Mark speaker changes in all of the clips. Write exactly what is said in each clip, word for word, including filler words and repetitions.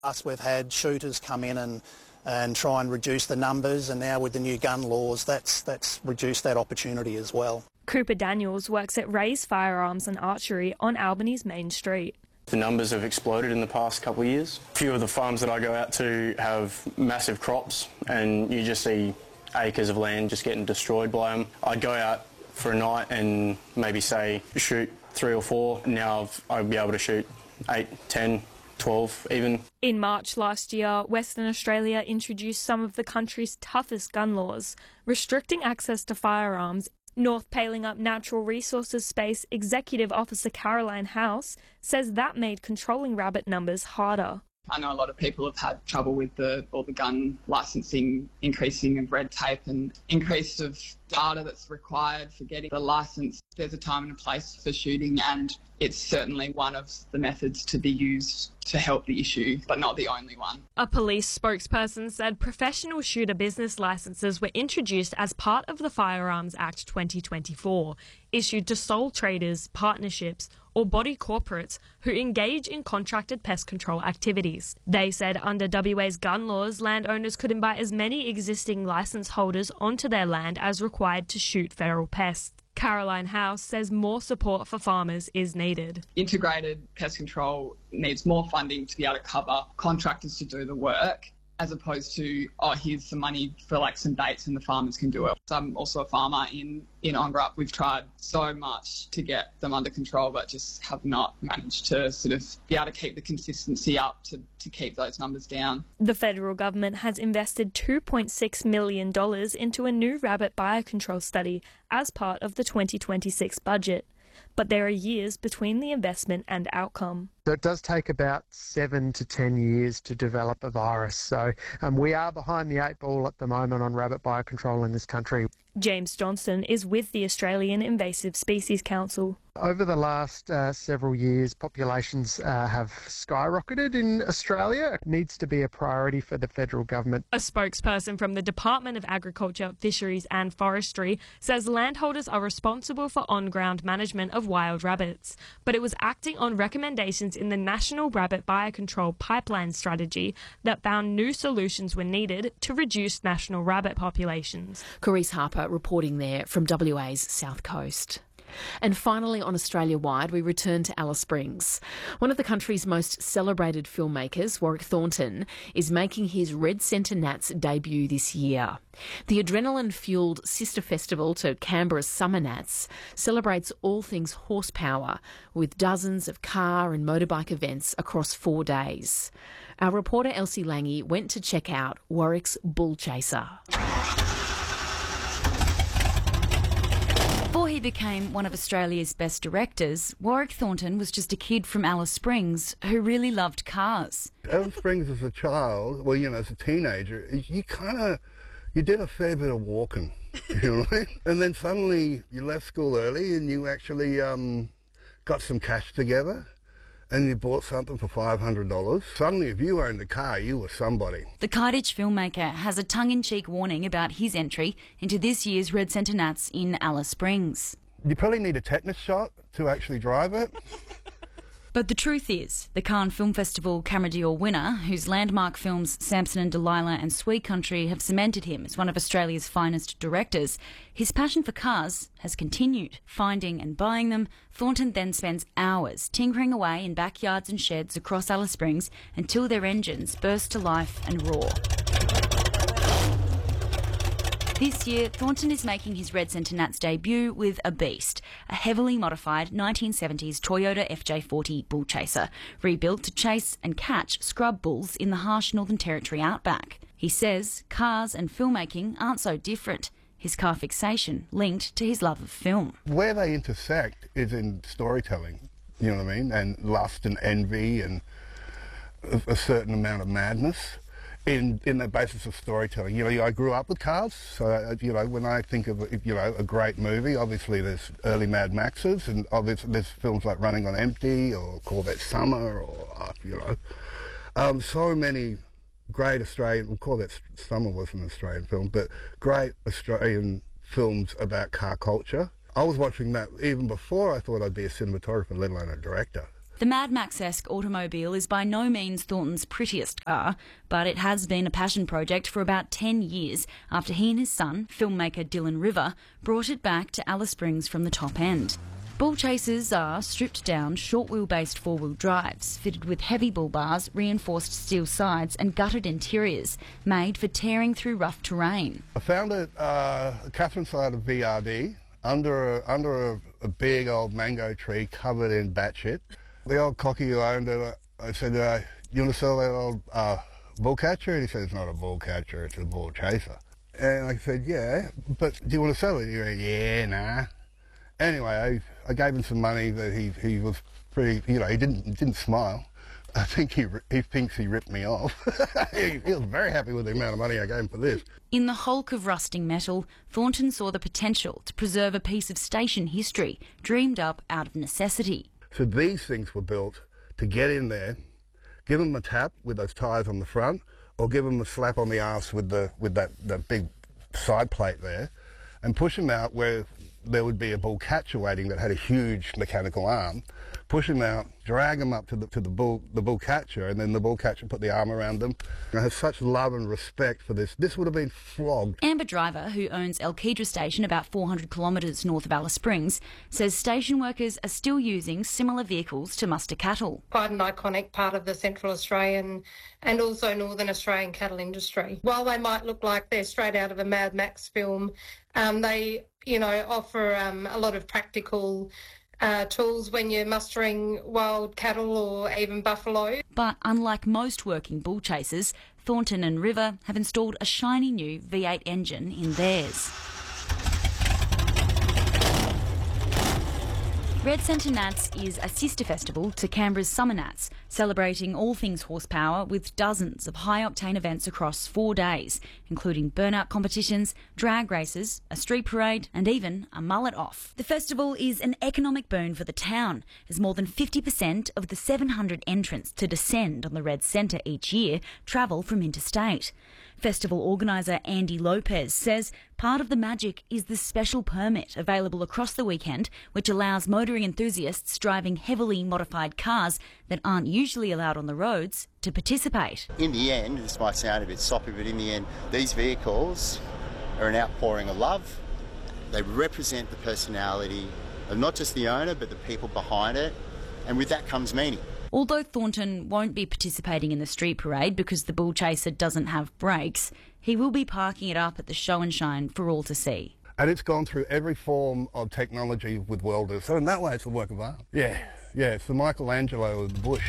Speaker 1: Us, we've had shooters come in and and try and reduce the numbers, and now with the new gun laws, that's that's reduced that opportunity as well.
Speaker 2: Cooper Daniels works at Ray's Firearms and Archery on Albany's main street.
Speaker 3: The numbers have exploded in the past couple of years. A few of the farms that I go out to have massive crops, and you just see acres of land just getting destroyed by them. I'd go out for a night and maybe say shoot three or four. Now I'd be able to shoot eight, ten, twelve even.
Speaker 2: In March last year, Western Australia introduced some of the country's toughest gun laws, restricting access to firearms. North Palingup Natural Resources Space Executive Officer Caroline House says that made controlling rabbit numbers harder.
Speaker 4: I know a lot of people have had trouble with the all the gun licensing, increasing of red tape and increase of data that's required for getting the licence. There's a time and a place for shooting, and it's certainly one of the methods to be used to help the issue, but not the only one.
Speaker 2: A police spokesperson said professional shooter business licences were introduced as part of the Firearms Act twenty twenty-four, issued to sole traders, partnerships or body corporates who engage in contracted pest control activities. They said under W A's gun laws, landowners could invite as many existing licence holders onto their land as required to shoot feral pests. Caroline House says more support for farmers is needed.
Speaker 4: Integrated pest control needs more funding to be able to cover contractors to do the work, as opposed to, oh, here's some money for like some dates and the farmers can do it. So I'm also a farmer in, in Ongerup. We've tried so much to get them under control, but just have not managed to sort of be able to keep the consistency up to, to keep those numbers down.
Speaker 2: The federal government has invested two point six million dollars into a new rabbit biocontrol study as part of the twenty twenty-six budget. But there are years between the investment and outcome.
Speaker 5: So it does take about seven to ten years to develop a virus. So um, we are behind the eight ball at the moment on rabbit biocontrol in this country.
Speaker 2: James Johnston is with the Australian Invasive Species Council.
Speaker 5: Over the last uh, several years, populations uh, have skyrocketed in Australia. It needs to be a priority for the federal government.
Speaker 2: A spokesperson from the Department of Agriculture, Fisheries and Forestry says landholders are responsible for on-ground management of wild rabbits, but it was acting on recommendations in the National Rabbit Biocontrol Pipeline Strategy that found new solutions were needed to reduce national rabbit populations.
Speaker 6: Carice Harper reporting there from W A's South Coast. And finally, on Australia-wide, we return to Alice Springs. One of the country's most celebrated filmmakers, Warwick Thornton, is making his Red Centre Nats debut this year. The adrenaline-fuelled sister festival to Canberra's Summer Nats celebrates all things horsepower, with dozens of car and motorbike events across four days. Our reporter Elsie Lange went to check out Warwick's Bull Chaser.
Speaker 7: Before he became one of Australia's best directors, Warwick Thornton was just a kid from Alice Springs who really loved cars.
Speaker 8: Alice Springs as a child, well, you know, as a teenager, you kind of, you did a fair bit of walking, you know what I mean? And then suddenly you left school early and you actually um, got some cash together and you bought something for five hundred dollars. Suddenly, if you owned a car, you were somebody.
Speaker 7: The Cartage filmmaker has a tongue-in-cheek warning about his entry into this year's Red Centre Nats in Alice Springs.
Speaker 8: You probably need a tetanus shot to actually drive it.
Speaker 7: But the truth is, the Cannes Film Festival Camera d'Or winner, whose landmark films Samson and Delilah and Sweet Country have cemented him as one of Australia's finest directors, his passion for cars has continued. Finding and buying them, Thornton then spends hours tinkering away in backyards and sheds across Alice Springs until their engines burst to life and roar. This year, Thornton is making his Red Centre Nats debut with a beast, a heavily modified nineteen seventies Toyota F J forty Bull Chaser, rebuilt to chase and catch scrub bulls in the harsh Northern Territory outback. He says cars and filmmaking aren't so different. His car fixation linked to his love of film.
Speaker 8: Where they intersect is in storytelling, you know what I mean, and lust and envy and a, a certain amount of madness. In, in the basis of storytelling. You know, I grew up with cars, so, you know, when I think of, you know, a great movie, obviously there's early Mad Maxes, and obviously there's films like Running on Empty, or Corvette Summer, or, uh, you know, um, so many great Australian, well, Corvette Summer wasn't an Australian film, but great Australian films about car culture. I was watching that even before I thought I'd be a cinematographer, let alone a director.
Speaker 7: The Mad Max-esque automobile is by no means Thornton's prettiest car, but it has been a passion project for about ten years after he and his son, filmmaker Dylan River, brought it back to Alice Springs from the top end. Bull chasers are stripped-down, short-wheel-based four-wheel drives, fitted with heavy bull bars, reinforced steel sides and gutted interiors, made for tearing through rough terrain.
Speaker 8: I found it uh, Catherine side of V R D, under a, under a, a big old mango tree covered in batshit. The old cocky who owned it, I said, uh, you want to sell that old uh, bull catcher? And he said, it's not a bull catcher, it's a bull chaser. And I said, yeah, but do you want to sell it? He went, yeah, nah. Anyway, I, I gave him some money that he, he was pretty, you know, he didn't didn't smile. I think he he thinks he ripped me off. he, he was very happy with the amount of money I gave him for this.
Speaker 7: In the hulk of rusting metal, Thornton saw the potential to preserve a piece of station history dreamed up out of necessity.
Speaker 8: So these things were built to get in there, give them a tap with those tyres on the front, or give them a slap on the arse with the with that, that big side plate there, and push them out where there would be a bull catcher waiting that had a huge mechanical arm, push them out, drag them up to the to the bull the bull catcher, and then the bull catcher put the arm around them. I have such love and respect for this. This would have been flogged.
Speaker 7: Amber Driver, who owns El Kedra Station about four hundred kilometres north of Alice Springs, says station workers are still using similar vehicles to muster cattle.
Speaker 9: Quite an iconic part of the Central Australian and also Northern Australian cattle industry. While they might look like they're straight out of a Mad Max film, um, they, you know, offer um, a lot of practical Uh, tools when you're mustering wild cattle or even buffalo.
Speaker 7: But unlike most working bull chasers, Thornton and River have installed a shiny new V eight engine in theirs. Red Centre Nats is a sister festival to Canberra's Summer Nats, celebrating all things horsepower with dozens of high-octane events across four days, including burnout competitions, drag races, a street parade and even a mullet off. The festival is an economic boon for the town, as more than fifty percent of the seven hundred entrants to descend on the Red Centre each year travel from interstate. Festival organiser Andy Lopez says part of the magic is the special permit available across the weekend, which allows motoring enthusiasts driving heavily modified cars that aren't usually allowed on the roads to participate.
Speaker 10: In the end, this might sound a bit soppy, but in the end, these vehicles are an outpouring of love. They represent the personality of not just the owner, but the people behind it, and with that comes meaning.
Speaker 7: Although Thornton won't be participating in the street parade because the bull chaser doesn't have brakes, he will be parking it up at the show and shine for all to see.
Speaker 8: And it's gone through every form of technology with welders, so in that way it's a work of art. Yeah, yeah, it's the Michelangelo of the bush.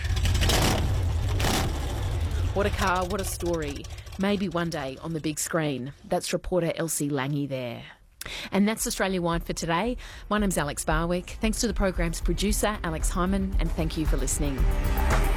Speaker 6: What a car, what a story. Maybe one day on the big screen. That's reporter Elsie Lange there. And that's Australia Wide for today. My name's Alex Barwick. Thanks to the program's producer, Alex Hyman, and thank you for listening.